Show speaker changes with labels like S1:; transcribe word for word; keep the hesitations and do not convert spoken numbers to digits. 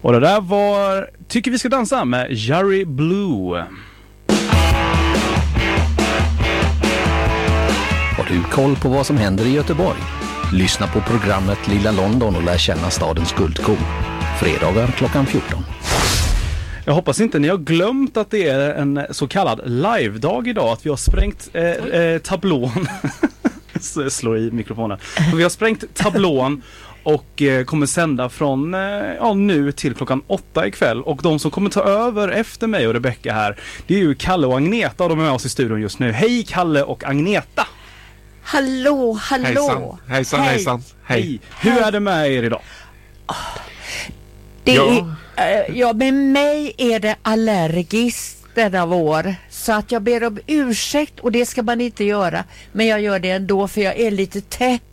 S1: Och det där var Tycker vi ska dansa med Jerry Blue.
S2: Har du koll på vad som händer i Göteborg? Lyssna på programmet Lilla London och lär känna stadens guldkorn. Fredagar klockan fjorton.
S1: Jag hoppas inte ni har glömt att det är en så kallad live-dag idag. Att vi har sprängt eh, eh, tablån. Slå i mikrofonen. Vi har sprängt tablån och eh, kommer sända från eh, ja, nu till klockan åtta ikväll. Och de som kommer ta över efter mig och Rebecca här, det är ju Kalle och Agneta, och de är med oss i studion just nu. Hej Kalle och Agneta!
S3: Hallå, hallå!
S4: Hejsan, hejsan,
S3: Hej.
S4: hejsan. Hej.
S1: Hej! Hur är det med er idag?
S3: Det
S4: Ja.
S3: är, äh, ja, med mig är det allergiskt denna vår. Så att jag ber om ursäkt, och det ska man inte göra. Men jag gör det ändå, för jag är lite tätt